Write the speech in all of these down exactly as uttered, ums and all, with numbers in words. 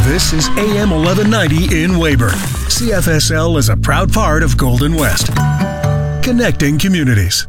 This is A M eleven ninety in Weyburn. C F S L is a proud part of Golden West. Connecting communities.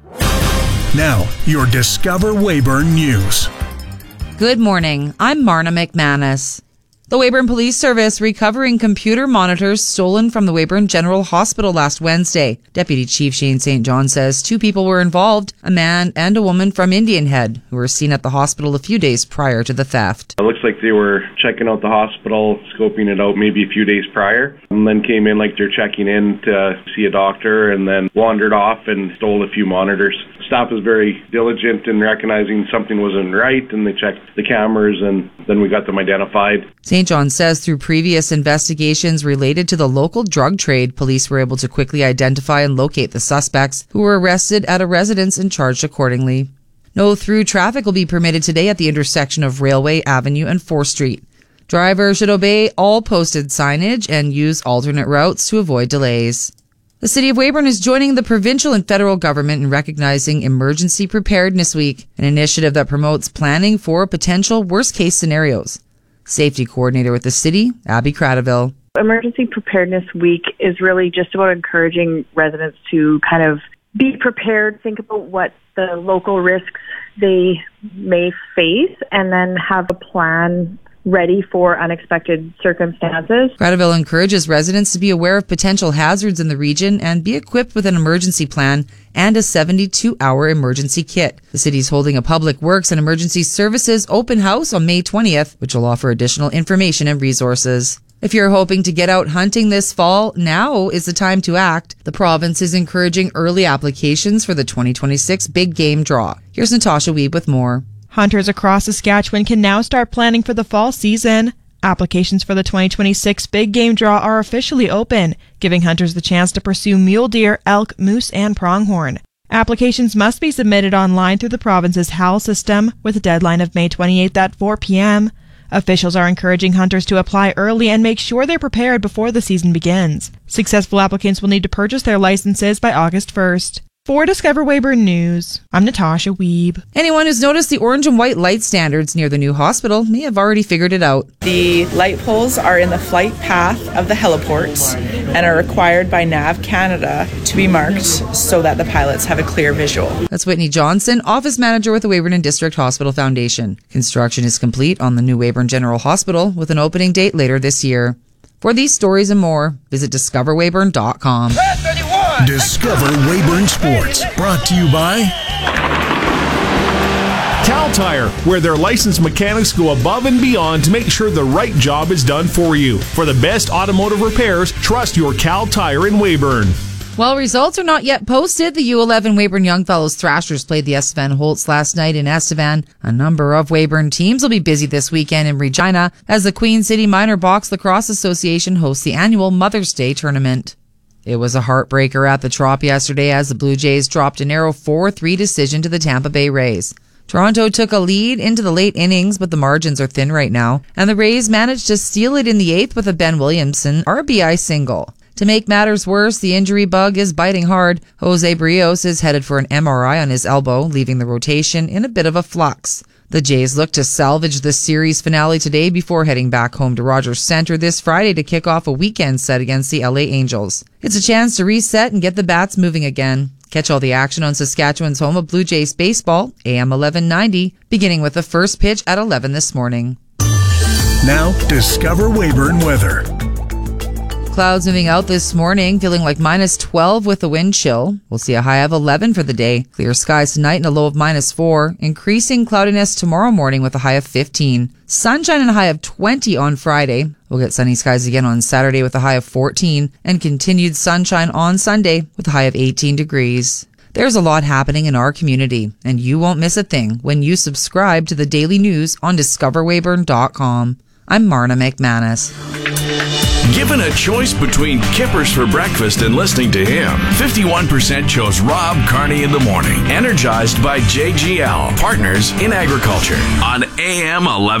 Now, your Discover Weyburn News. Good morning. I'm Marna McManus. The Weyburn Police Service recovering computer monitors stolen from the Weyburn General Hospital last Wednesday. Deputy Chief Shane Saint John says two people were involved, a man and a woman from Indian Head, who were seen at the hospital a few days prior to the theft. It looks like they were checking out the hospital, scoping it out maybe a few days prior, and then came in like they're checking in to see a doctor, and then wandered off and stole a few monitors. Staff was very diligent in recognizing something wasn't right, and they checked the cameras, and then we got them identified. Saint John says through previous investigations related to the local drug trade, police were able to quickly identify and locate the suspects, who were arrested at a residence and charged accordingly. No through traffic will be permitted today at the intersection of Railway Avenue and fourth Street. Drivers should obey all posted signage and use alternate routes to avoid delays. The City of Weyburn is joining the provincial and federal government in recognizing Emergency Preparedness Week, an initiative that promotes planning for potential worst-case scenarios. Safety coordinator with the city, Abby Cradaville. Emergency Preparedness Week is really just about encouraging residents to kind of be prepared, think about what the local risks they may face, and then have a plan ready for unexpected circumstances. Cradaville encourages residents to be aware of potential hazards in the region and be equipped with an emergency plan and a seventy-two hour emergency kit. The city is holding a Public Works and Emergency Services open house on May twentieth, which will offer additional information and resources. If you're hoping to get out hunting this fall, now is the time to act. The province is encouraging early applications for the twenty twenty-six Big Game Draw. Here's Natasha Wiebe with more. Hunters across Saskatchewan can now start planning for the fall season. Applications for the twenty twenty-six Big Game Draw are officially open, giving hunters the chance to pursue mule deer, elk, moose, and pronghorn. Applications must be submitted online through the province's H A L system, with a deadline of May twenty-eighth at four p.m. Officials are encouraging hunters to apply early and make sure they're prepared before the season begins. Successful applicants will need to purchase their licenses by August first. For Discover Weyburn News, I'm Natasha Wiebe. Anyone who's noticed the orange and white light standards near the new hospital may have already figured it out. The light poles are in the flight path of the heliports and are required by Nav Canada to be marked so that the pilots have a clear visual. That's Whitney Johnson, office manager with the Weyburn and District Hospital Foundation. Construction is complete on the new Weyburn General Hospital with an opening date later this year. For these stories and more, visit discover weyburn dot com. Discover Weyburn Sports, brought to you by Cal Tire, where their licensed mechanics go above and beyond to make sure the right job is done for you. For the best automotive repairs, trust your Cal Tire in Weyburn. While results are not yet posted, the U eleven Weyburn Youngfellows Thrashers played the Estevan Holtz last night in Estevan. A number of Weyburn teams will be busy this weekend in Regina as the Queen City Minor Box Lacrosse Association hosts the annual Mother's Day tournament. It was a heartbreaker at the Trop yesterday as the Blue Jays dropped a narrow four three decision to the Tampa Bay Rays. Toronto took a lead into the late innings, but the margins are thin right now, and the Rays managed to steal it in the eighth with a Ben Williamson R B I single. To make matters worse, the injury bug is biting hard. Jose Brios is headed for an M R I on his elbow, leaving the rotation in a bit of a flux. The Jays look to salvage the series finale today before heading back home to Rogers Centre this Friday to kick off a weekend set against the L A Angels. It's a chance to reset and get the bats moving again. Catch all the action on Saskatchewan's home of Blue Jays baseball, A M eleven ninety, beginning with the first pitch at eleven this morning. Now, Discover Weyburn weather. Clouds moving out this morning, feeling like minus twelve with the wind chill. We'll see a high of eleven for the day. Clear skies tonight and a low of minus four. Increasing cloudiness tomorrow morning with a high of fifteen. Sunshine and a high of twenty on Friday. We'll get sunny skies again on Saturday with a high of fourteen. And continued sunshine on Sunday with a high of eighteen degrees. There's a lot happening in our community, and you won't miss a thing when you subscribe to the daily news on discover weyburn dot com. I'm Marna McManus. Given a choice between Kippers for breakfast and listening to him, fifty-one percent chose Rob Carney in the morning. Energized by J G L, Partners in Agriculture on A M eleven.